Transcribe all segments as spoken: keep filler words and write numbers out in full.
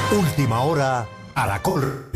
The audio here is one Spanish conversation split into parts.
Última hora, Caracol.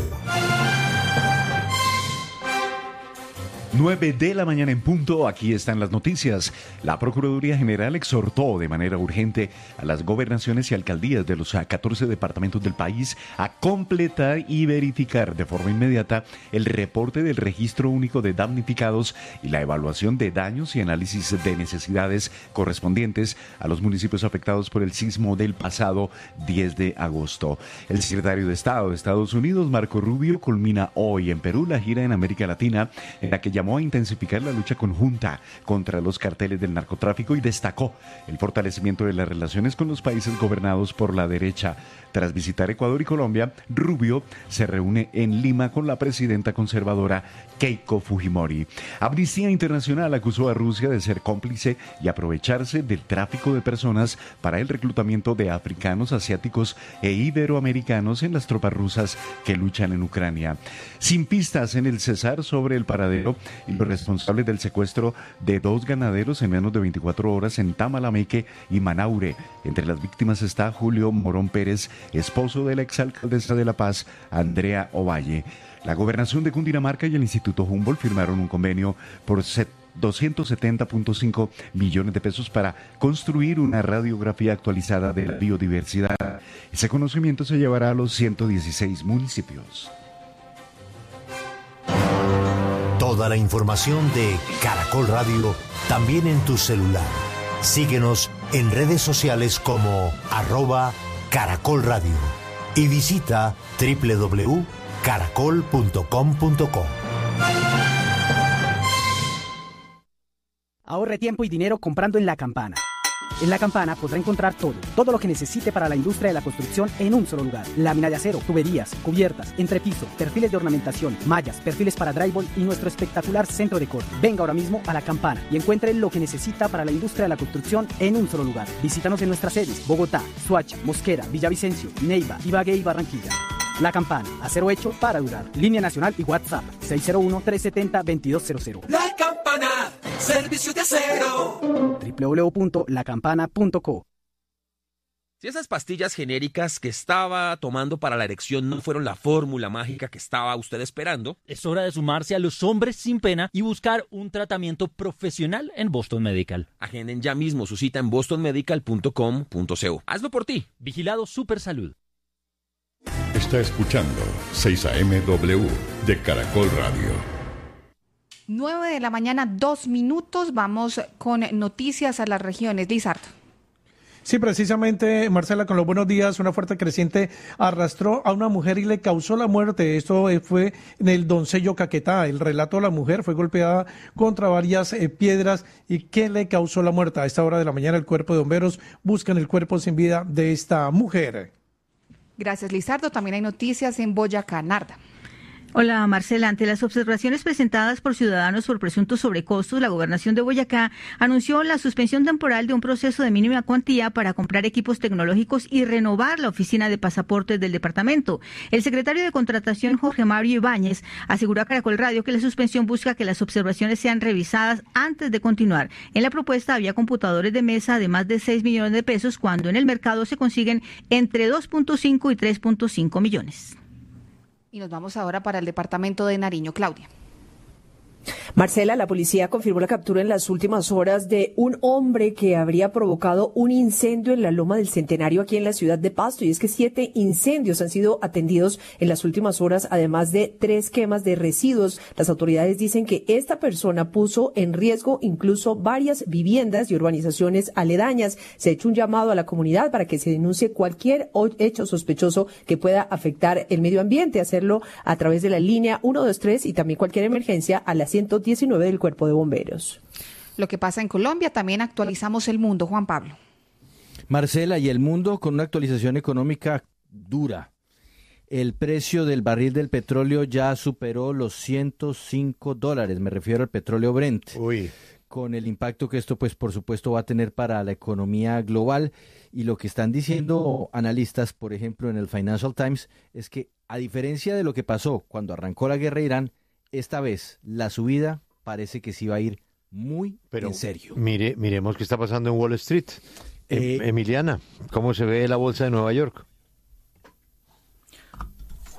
nueve de la mañana en punto, aquí están las noticias. La Procuraduría General exhortó de manera urgente a las gobernaciones y alcaldías de los catorce departamentos del país a completar y verificar de forma inmediata el reporte del Registro Único de Damnificados y la evaluación de daños y análisis de necesidades correspondientes a los municipios afectados por el sismo del pasado diez de agosto. El secretario de Estado de Estados Unidos, Marco Rubio, culmina hoy en Perú la gira en América Latina en la que llamó a intensificar la lucha conjunta contra los carteles del narcotráfico y destacó el fortalecimiento de las relaciones con los países gobernados por la derecha. Tras visitar Ecuador y Colombia, Rubio se reúne en Lima con la presidenta conservadora Keiko Fujimori. Amnistía Internacional acusó a Rusia de ser cómplice y aprovecharse del tráfico de personas para el reclutamiento de africanos, asiáticos e iberoamericanos en las tropas rusas que luchan en Ucrania. Sin pistas en el Cesar sobre el paradero y los responsables del secuestro de dos ganaderos en menos de veinticuatro horas en Tamalameque y Manaure. Entre las víctimas está Julio Morón Pérez, esposo de la exalcaldesa de La Paz, Andrea Ovalle. La gobernación de Cundinamarca y el Instituto Humboldt firmaron un convenio por doscientos setenta punto cinco millones de pesos para construir una radiografía actualizada de la biodiversidad. Ese conocimiento se llevará a los ciento dieciséis municipios. Toda la información de Caracol Radio también en tu celular. Síguenos en redes sociales como arroba Caracol Radio y visita doble u doble u doble u punto caracol punto com punto co. Ahorre tiempo y dinero comprando en La Campana. En La Campana podrá encontrar todo, todo lo que necesite para la industria de la construcción en un solo lugar. Lámina de acero, tuberías, cubiertas, entrepiso, perfiles de ornamentación, mallas, perfiles para drywall y nuestro espectacular centro de corte. Venga ahora mismo a La Campana y encuentre lo que necesita para la industria de la construcción en un solo lugar. Visítanos en nuestras sedes: Bogotá, Soacha, Mosquera, Villavicencio, Neiva, Ibagué y Barranquilla. La Campana, acero hecho para durar. Línea nacional y WhatsApp seis cero uno, tres siete cero, dos dos cero cero. La Campana, servicio de acero. doble u doble u doble u punto la campana punto co. Si esas pastillas genéricas que estaba tomando para la erección no fueron la fórmula mágica que estaba usted esperando, es hora de sumarse a los hombres sin pena y buscar un tratamiento profesional en Boston Medical. Agenden ya mismo su cita en boston medical punto com punto co. Hazlo por ti. Vigilado Supersalud. Está escuchando seis A M W de Caracol Radio. nueve de la mañana, dos minutos. Vamos con noticias a las regiones. Lizardo. Sí, precisamente, Marcela, con los buenos días, una fuerte creciente arrastró a una mujer y le causó la muerte. Esto fue en el Doncello, Caquetá. El relato de la mujer fue golpeada contra varias eh, piedras y que le causó la muerte. A esta hora de la mañana, el cuerpo de bomberos buscan el cuerpo sin vida de esta mujer. Gracias, Lizardo. También hay noticias en Boyacá. Narda. Hola, Marcela. Ante las observaciones presentadas por ciudadanos por presuntos sobrecostos, la Gobernación de Boyacá anunció la suspensión temporal de un proceso de mínima cuantía para comprar equipos tecnológicos y renovar la oficina de pasaportes del departamento. El secretario de Contratación, Jorge Mario Ibáñez, aseguró a Caracol Radio que la suspensión busca que las observaciones sean revisadas antes de continuar. En la propuesta había computadores de mesa de más de seis millones de pesos, cuando en el mercado se consiguen entre dos punto cinco y tres punto cinco millones. Y nos vamos ahora para el departamento de Nariño. Claudia. Marcela, la policía confirmó la captura en las últimas horas de un hombre que habría provocado un incendio en la Loma del Centenario aquí en la ciudad de Pasto. Y es que siete incendios han sido atendidos en las últimas horas, además de tres quemas de residuos. Las autoridades dicen que esta persona puso en riesgo incluso varias viviendas y urbanizaciones aledañas. Se ha hecho un llamado a la comunidad para que se denuncie cualquier hecho sospechoso que pueda afectar el medio ambiente. Hacerlo a través de la línea uno dos tres y también cualquier emergencia a la ciento diecinueve del Cuerpo de Bomberos. Lo que pasa en Colombia, también actualizamos el mundo. Juan Pablo. Marcela, y el mundo con una actualización económica dura. El precio del barril del petróleo ya superó los ciento cinco dólares, me refiero al petróleo Brent. Uy. Con el impacto que esto, pues, por supuesto, va a tener para la economía global. Y lo que están diciendo analistas, por ejemplo, en el Financial Times, es que, a diferencia de lo que pasó cuando arrancó la guerra de Irán, esta vez la subida parece que sí va a ir muy Pero en serio. Mire, miremos qué está pasando en Wall Street. Eh, Emiliana, ¿cómo se ve la bolsa de Nueva York?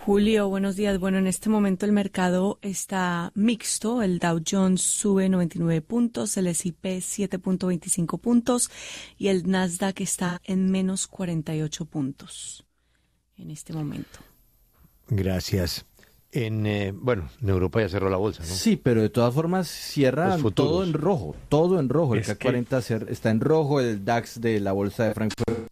Julio, buenos días. Bueno, en este momento el mercado está mixto. El Dow Jones sube noventa y nueve puntos, el S and P siete punto veinticinco puntos y el Nasdaq está en menos cuarenta y ocho puntos en este momento. Gracias. En eh, bueno, en Europa ya cerró la bolsa, ¿no? Sí, pero de todas formas cierra todo en rojo, todo en rojo. El C A C cuarenta está en rojo, el DAX de la bolsa de Frankfurt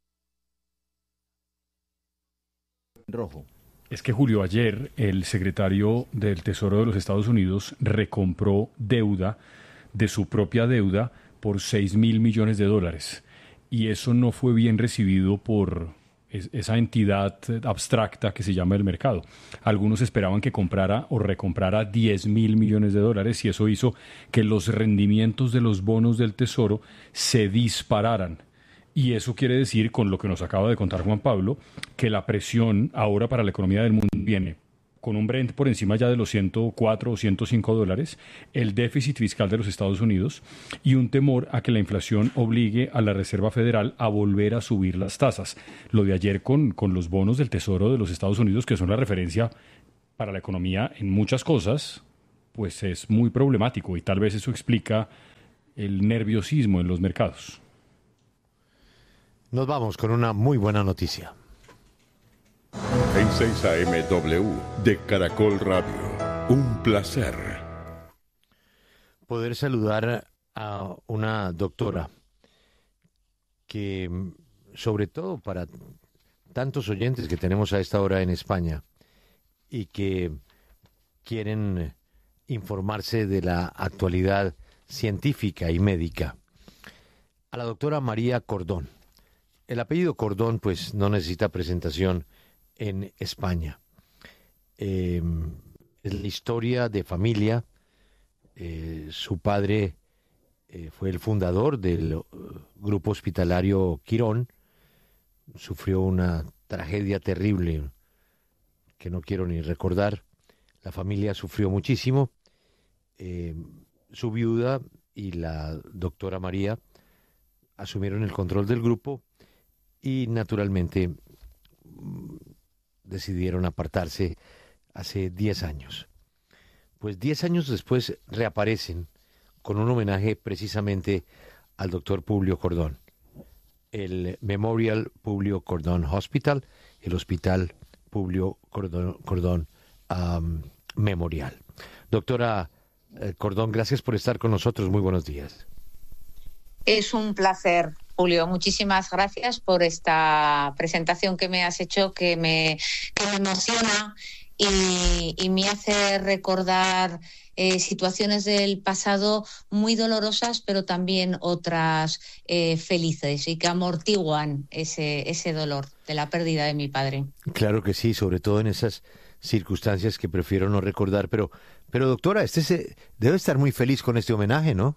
en rojo. Es que, Julio, ayer el secretario del Tesoro de los Estados Unidos recompró deuda de su propia deuda por seis mil millones de dólares. Y eso no fue bien recibido por esa entidad abstracta que se llama el mercado. Algunos esperaban que comprara o recomprara diez mil millones de dólares y eso hizo que los rendimientos de los bonos del Tesoro se dispararan. Y eso quiere decir, con lo que nos acaba de contar Juan Pablo, que la presión ahora para la economía del mundo viene con un Brent por encima ya de los ciento cuatro o ciento cinco dólares, el déficit fiscal de los Estados Unidos y un temor a que la inflación obligue a la Reserva Federal a volver a subir las tasas. Lo de ayer con, con los bonos del Tesoro de los Estados Unidos, que son la referencia para la economía en muchas cosas, pues es muy problemático y tal vez eso explica el nerviosismo en los mercados. Nos vamos con una muy buena noticia. En seis A M W de Caracol Radio, un placer poder saludar a una doctora que, sobre todo para tantos oyentes que tenemos a esta hora en España y que quieren informarse de la actualidad científica y médica, a la doctora María Cordón. El apellido Cordón, pues, no necesita presentación en España. Eh, es la historia de familia. Eh, su padre eh, fue el fundador del uh, grupo hospitalario Quirón. Sufrió una tragedia terrible que no quiero ni recordar. La familia sufrió muchísimo. Eh, su viuda y la doctora María asumieron el control del grupo y naturalmente decidieron apartarse hace diez años. Pues diez años después reaparecen con un homenaje precisamente al doctor Publio Cordón. El Memorial Publio Cordón Hospital, el Hospital Publio Cordón, Cordón um, Memorial. Doctora eh, Cordón, gracias por estar con nosotros. Muy buenos días. Es un placer, Julio. Muchísimas gracias por esta presentación que me has hecho, que me, que me emociona y, y me hace recordar eh, situaciones del pasado muy dolorosas, pero también otras eh, felices y que amortiguan ese, ese dolor de la pérdida de mi padre. Claro que sí, sobre todo en esas circunstancias que prefiero no recordar. Pero, pero doctora, este se, debe estar muy feliz con este homenaje, ¿no?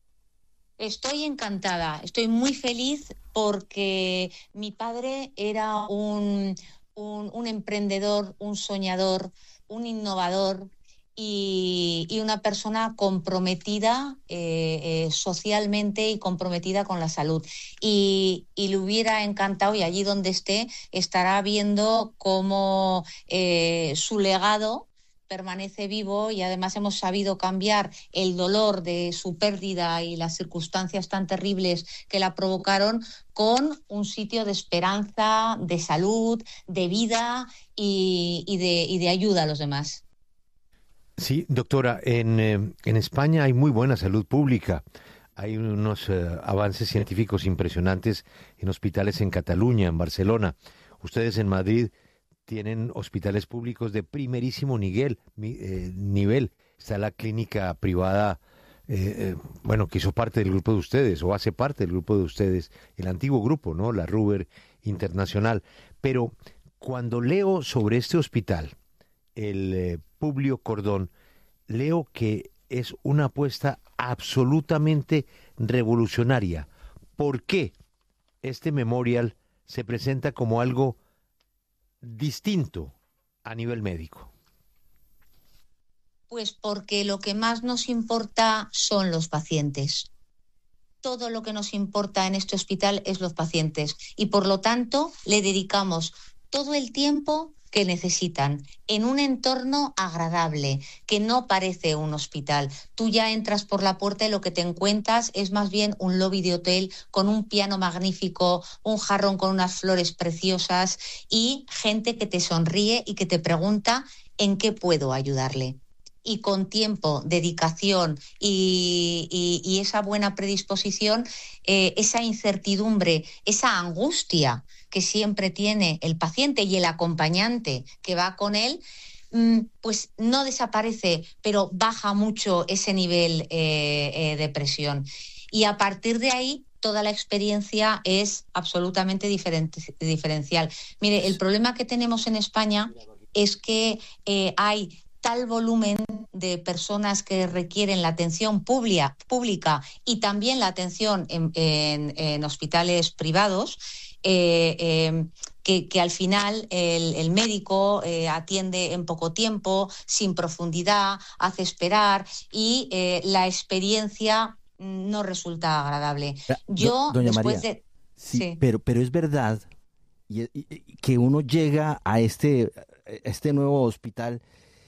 Estoy encantada, estoy muy feliz porque mi padre era un, un, un emprendedor, un soñador, un innovador y, y una persona comprometida eh, eh, socialmente y comprometida con la salud. Y, y le hubiera encantado, y allí donde esté, estará viendo cómo eh, su legado permanece vivo y además hemos sabido cambiar el dolor de su pérdida y las circunstancias tan terribles que la provocaron con un sitio de esperanza, de salud, de vida y, y, de, y de ayuda a los demás. Sí, doctora, en, eh, en España hay muy buena salud pública. Hay unos eh, avances científicos impresionantes en hospitales en Cataluña, en Barcelona. Ustedes en Madrid tienen hospitales públicos de primerísimo nivel. Eh, nivel. Está la clínica privada, eh, eh, bueno, que hizo parte del grupo de ustedes, o hace parte del grupo de ustedes, el antiguo grupo, ¿no? La Ruber Internacional. Pero cuando leo sobre este hospital, el eh, Publio Cordón, leo que es una apuesta absolutamente revolucionaria. ¿Por qué este memorial se presenta como algo distinto a nivel médico? Pues porque lo que más nos importa son los pacientes. Todo lo que nos importa en este hospital es los pacientes y por lo tanto le dedicamos todo el tiempo que necesitan, en un entorno agradable, que no parece un hospital. Tú ya entras por la puerta y lo que te encuentras es más bien un lobby de hotel con un piano magnífico, un jarrón con unas flores preciosas y gente que te sonríe y que te pregunta en qué puedo ayudarle. Y con tiempo, dedicación y, y, y esa buena predisposición, eh, esa incertidumbre, esa angustia que siempre tiene el paciente y el acompañante que va con él, pues no desaparece, pero baja mucho ese nivel eh, eh, de presión. Y a partir de ahí, toda la experiencia es absolutamente diferente, diferencial. Mire, el problema que tenemos en España es que eh, hay tal volumen de personas que requieren la atención pública, pública y también la atención en, en, en hospitales privados, eh, eh, que, que al final el, el médico eh, atiende en poco tiempo, sin profundidad, hace esperar y eh, la experiencia no resulta agradable. Yo, Doña después María, de... sí, sí. Pero, pero es verdad y, y, que uno llega a este, a este nuevo hospital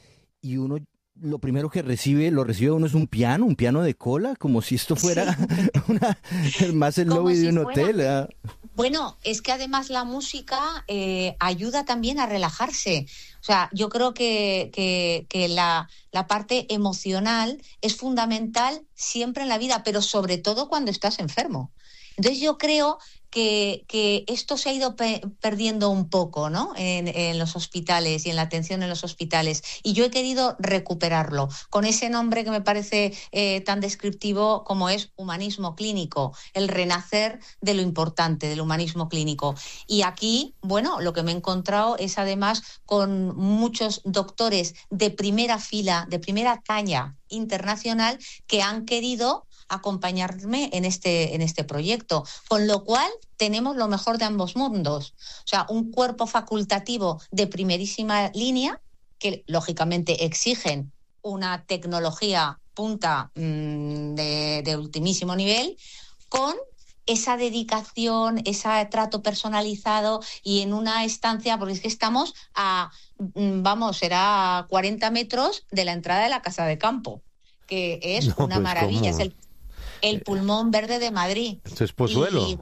y uno lo primero que recibe, lo recibe uno es un piano, un piano de cola, como si esto fuera sí. una, más el lobby si de un fuera... hotel. ¿eh? Bueno, es que además la música eh, ayuda también a relajarse. O sea, yo creo que, que, que la, la parte emocional es fundamental siempre en la vida, pero sobre todo cuando estás enfermo. Entonces yo creo que, que esto se ha ido pe- perdiendo un poco, ¿no? En, en los hospitales y en la atención en los hospitales. Y yo he querido recuperarlo con ese nombre que me parece eh, tan descriptivo como es humanismo clínico, el renacer de lo importante, del humanismo clínico. Y aquí, bueno, lo que me he encontrado es además con muchos doctores de primera fila, de primera talla internacional que han querido acompañarme en este, en este proyecto, con lo cual tenemos lo mejor de ambos mundos. O sea, un cuerpo facultativo de primerísima línea, que lógicamente exigen una tecnología punta mmm, de, de ultimísimo nivel, con esa dedicación, ese trato personalizado y en una estancia, porque es que estamos a, vamos, será a cuarenta metros de la entrada de la Casa de Campo, que es no, una pues, maravilla, ¿cómo? es el El pulmón verde de Madrid. Esto es Pozuelo. Y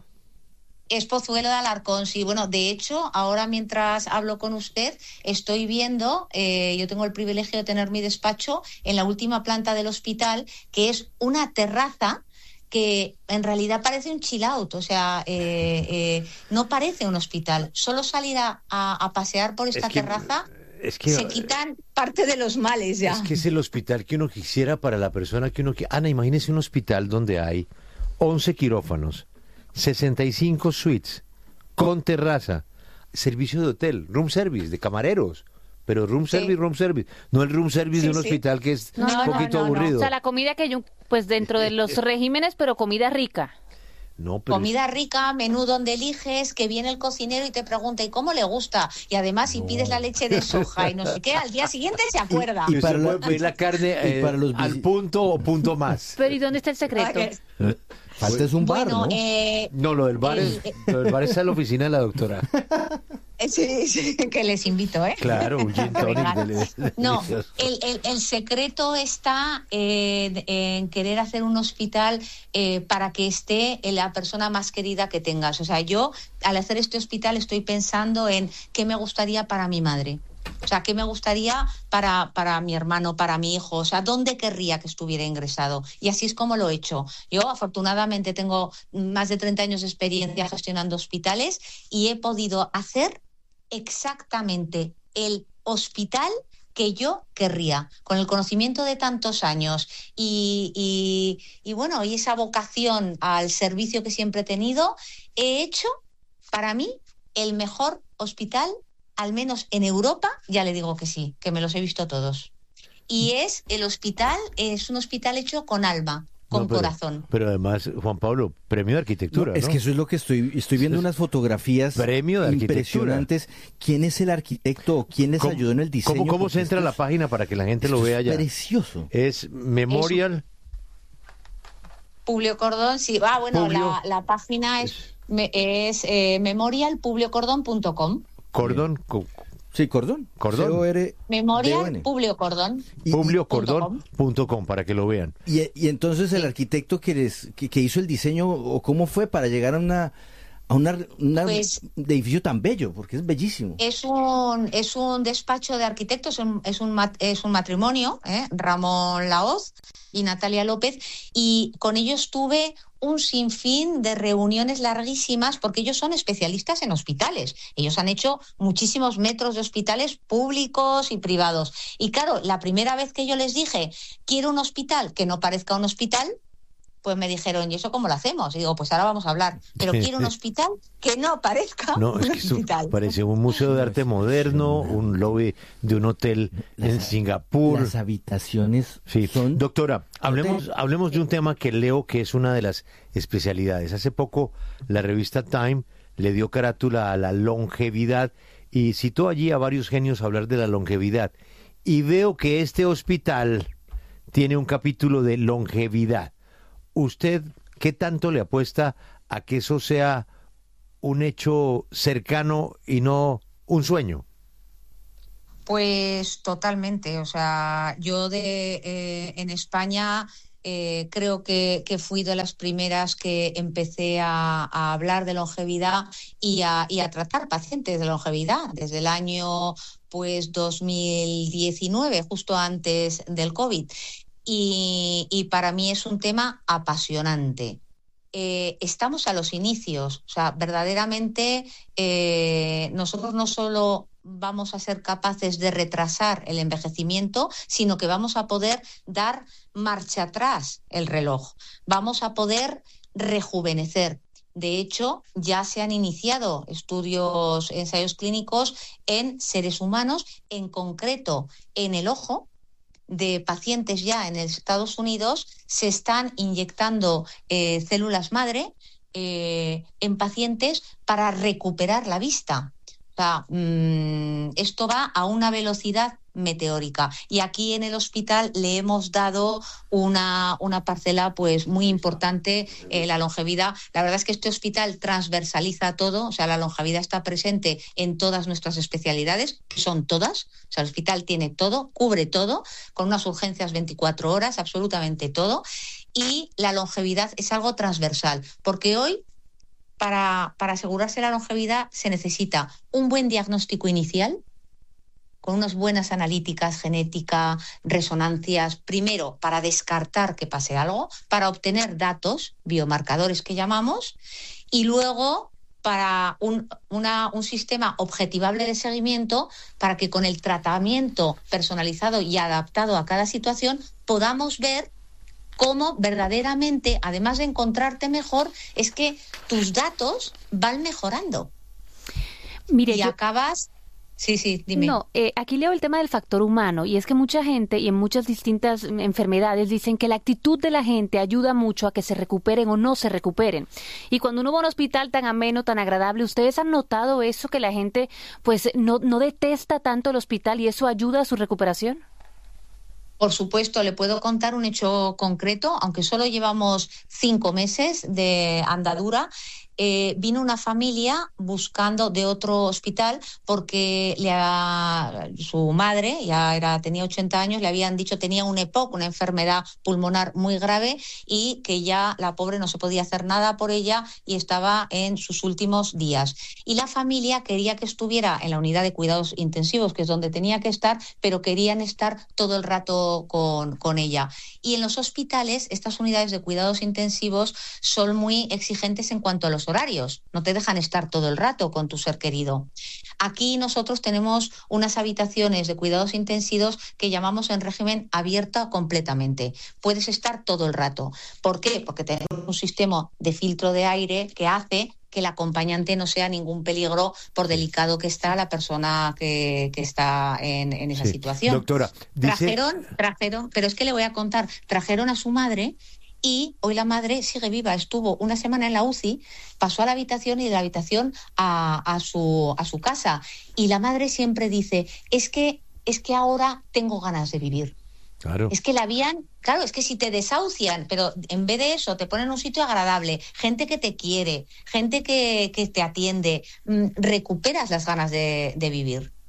es Pozuelo de Alarcón, sí. Bueno, de hecho, ahora mientras hablo con usted, estoy viendo, eh, yo tengo el privilegio de tener mi despacho en la última planta del hospital, que es una terraza que en realidad parece un chill out, o sea, eh, eh, no parece un hospital. Solo salir a, a, a pasear por esta es que... terraza... Es que, se quitan parte de los males ya. Es que es el hospital que uno quisiera para la persona que uno quiere. Ana, imagínese un hospital donde hay once quirófanos, sesenta y cinco suites, con terraza, servicio de hotel, room service, de camareros. Pero room service, sí. room service. No el room service sí, de un sí. hospital que es no, un no, poquito no, no, aburrido. No. O sea, la comida que hay, pues dentro de los regímenes, pero comida rica. No, pero comida es... rica, menú donde eliges, que viene el cocinero y te pregunta ¿y cómo le gusta? Y además si no. pides la leche de soja y no sé qué, al día siguiente se acuerda. Y, y para la, pedir la carne eh, para los al punto o punto más. Pero ¿y dónde está el secreto? Falta es un bar, bueno, ¿no? Eh, no, lo del bar, el, es, lo del bar está en la oficina de la doctora. Sí, sí, que les invito, ¿eh? Claro, un gin tonic de, de, No, el, el, el secreto está eh, en querer hacer un hospital eh, para que esté la persona más querida que tengas. O sea, yo al hacer este hospital estoy pensando en qué me gustaría para mi madre. O sea, ¿qué me gustaría para, para mi hermano, para mi hijo? O sea, ¿dónde querría que estuviera ingresado? Y así es como lo he hecho. Yo, afortunadamente, tengo más de treinta años de experiencia gestionando hospitales y he podido hacer exactamente el hospital que yo querría, con el conocimiento de tantos años y, y, y bueno, y esa vocación al servicio que siempre he tenido, he hecho, para mí, el mejor hospital, al menos en Europa, ya le digo que sí, que me los he visto todos. Y es el hospital, es un hospital hecho con alma, con no, pero, corazón. Pero además, Juan Pablo, premio de arquitectura, no, es ¿no? que eso es lo que estoy, estoy viendo unas fotografías premio de impresionantes. ¿Quién es el arquitecto? ¿Quién les ayudó en el diseño? ¿Cómo, cómo se entra a la página para que la gente lo vea ya? Es precioso. Es Memorial... Publio Cordón, sí. Ah, bueno, Publio... la, la página es, es eh, memorial publio cordón punto com. Cordón, con, Sí, Cordón. Cordón. C O R D O N. Memorial Publio Cordón. publio cordón punto com para que lo vean. Y, y entonces el arquitecto que, les, que, que hizo el diseño, ¿o cómo fue para llegar a una a una, una Pues- edificio tan bello? Porque es bellísimo. Es un, es un despacho de arquitectos, es un, es un, mat- es un matrimonio, ¿eh? Ramón Laoz y Natalia López, y con ellos tuve un sinfín de reuniones larguísimas porque ellos son especialistas en hospitales. Ellos han hecho muchísimos metros de hospitales públicos y privados. Y claro, la primera vez que yo les dije, quiero un hospital que no parezca un hospital, pues me dijeron, ¿y eso cómo lo hacemos? Y digo, pues ahora vamos a hablar. Pero quiero un hospital que no parezca No, un es que esto hospital. parece un museo de arte moderno, un lobby de un hotel en Singapur. Las habitaciones Sí, doctora, hablemos, hablemos de un tema que leo que es una de las especialidades. Hace poco la revista Time le dio carátula a la longevidad y citó allí a varios genios a hablar de la longevidad. Y veo que este hospital tiene un capítulo de longevidad. ¿Usted qué tanto le apuesta a que eso sea un hecho cercano y no un sueño? Pues totalmente, o sea, yo de eh, en España eh, creo que, que fui de las primeras que empecé a, a hablar de longevidad y a, y a tratar pacientes de longevidad desde el año pues dos mil diecinueve, justo antes del COVID. Y, y para mí es un tema apasionante. Eh, estamos a los inicios, o sea, verdaderamente eh, nosotros no solo vamos a ser capaces de retrasar el envejecimiento, sino que vamos a poder dar marcha atrás el reloj, vamos a poder rejuvenecer. De hecho, ya se han iniciado estudios, ensayos clínicos en seres humanos, en concreto en el ojo, de pacientes ya en Estados Unidos se están inyectando eh, células madre eh, en pacientes para recuperar la vista. O sea, mmm, esto va a una velocidad meteórica y aquí en el hospital le hemos dado una, una parcela pues muy importante, eh, la longevidad. La verdad es que este hospital transversaliza todo, o sea, la longevidad está presente en todas nuestras especialidades, que son todas, o sea, el hospital tiene todo, cubre todo, con unas urgencias veinticuatro horas, absolutamente todo, y la longevidad es algo transversal, porque hoy para, para asegurarse la longevidad se necesita un buen diagnóstico inicial, con unas buenas analíticas, genética, resonancias, primero para descartar que pase algo, para obtener datos, biomarcadores que llamamos, y luego para un, una, un sistema objetivable de seguimiento para que con el tratamiento personalizado y adaptado a cada situación podamos ver cómo verdaderamente, además de encontrarte mejor, es que tus datos van mejorando. Mire, y yo... acabas... Sí, sí, dime. No, eh, aquí leo el tema del factor humano y es que mucha gente y en muchas distintas enfermedades dicen que la actitud de la gente ayuda mucho a que se recuperen o no se recuperen. Y cuando uno va a un hospital tan ameno, tan agradable, ¿ustedes han notado eso, que la gente pues no, no detesta tanto el hospital y eso ayuda a su recuperación? Por supuesto, le puedo contar un hecho concreto, aunque solo llevamos cinco meses de andadura. Eh, vino una familia buscando de otro hospital porque le ha, su madre ya era, tenía ochenta años, le habían dicho tenía un E P O C, una enfermedad pulmonar muy grave y que ya la pobre no se podía hacer nada por ella y estaba en sus últimos días. Y la familia quería que estuviera en la unidad de cuidados intensivos, que es donde tenía que estar, pero querían estar todo el rato con, con ella. Y en los hospitales, estas unidades de cuidados intensivos son muy exigentes en cuanto a los horarios, no te dejan estar todo el rato con tu ser querido. Aquí nosotros tenemos unas habitaciones de cuidados intensivos que llamamos en régimen abierto completamente. Puedes estar todo el rato. ¿Por qué? Porque tenemos un sistema de filtro de aire que hace que el acompañante no sea ningún peligro por delicado que está la persona que, que está en, en esa sí. situación. Doctora, dice... trajeron, trajeron, pero es que le voy a contar, trajeron a su madre. Y hoy la madre sigue viva, estuvo una semana en la U C I, pasó a la habitación y de la habitación a, a, su, a su casa. Y la madre siempre dice, es que, es que ahora tengo ganas de vivir. Claro. Es que la habían, claro, es que si te desahucian, pero en vez de eso te ponen en un sitio agradable, gente que te quiere, gente que, que te atiende, mmm, recuperas las ganas de, de vivir.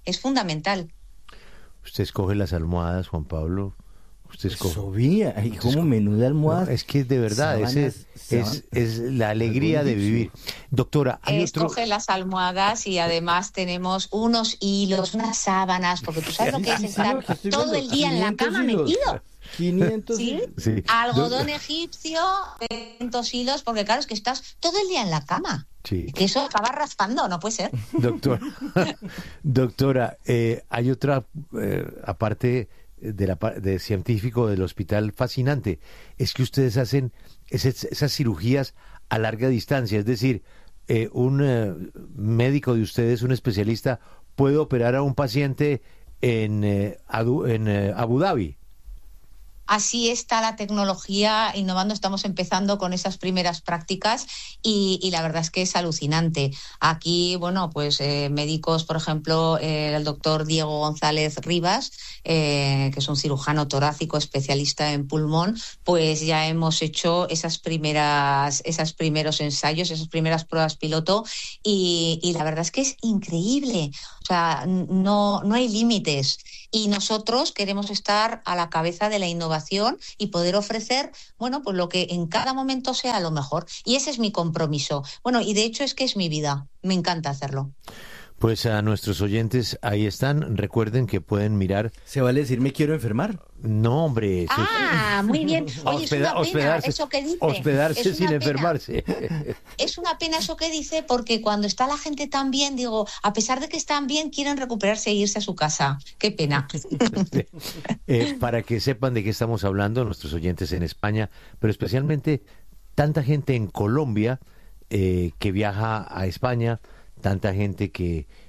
es fundamental. Usted escoge las almohadas, Juan Pablo. Usted escoge. Sobía, ay, como menuda almohada. No, es que de verdad, Sábanas, ese es, es, es la alegría de vivir. Doctora, hay Escoge otro... las almohadas y además tenemos unos hilos, unas sábanas, porque tú sabes lo que es estar todo el día en la cama metido. quinientos ¿Sí? Sí. Algodón egipcio, quinientos hilos, porque claro, es que estás todo el día en la cama. Sí. Que eso acaba raspando, no puede ser. Doctora, doctora eh, hay otra, eh, aparte de, la, de científico del hospital, fascinante, es que ustedes hacen ese, esas cirugías a larga distancia, es decir, eh, un eh, médico de ustedes, un especialista, puede operar a un paciente en, eh, Adu, en eh, Abu Dhabi. Así está la tecnología innovando, estamos empezando con esas primeras prácticas y, y la verdad es que es alucinante. Aquí, bueno, pues eh, médicos, por ejemplo, eh, el doctor Diego González Rivas, eh, que es un cirujano torácico especialista en pulmón, pues ya hemos hecho esas primeras, esas primeros ensayos, esas primeras pruebas piloto y, y la verdad es que es increíble. O sea, no, no hay límites. Y nosotros queremos estar a la cabeza de la innovación y poder ofrecer, bueno, pues lo que en cada momento sea lo mejor. Y ese es mi compromiso. Bueno, y de hecho es que es mi vida. Me encanta hacerlo. Pues a nuestros oyentes, ahí están. Recuerden que pueden mirar. ¿Se vale decir me quiero enfermar? No, hombre. Ah, muy bien. Oye, Hospeda, es una pena hospedarse, eso que dice. hospedarse Es sin una enfermarse. Es una pena eso que dice, porque cuando está la gente tan bien, digo, a pesar de que están bien, quieren recuperarse e irse a su casa. Qué pena. eh, para que sepan de qué estamos hablando, nuestros oyentes en España, pero especialmente tanta gente en Colombia eh, que viaja a España, tanta gente que